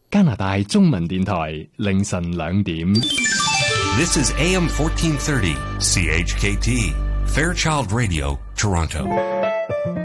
加拿大中文電台凌晨2點。 This is AM 1430 CHKT Fairchild Radio, Toronto.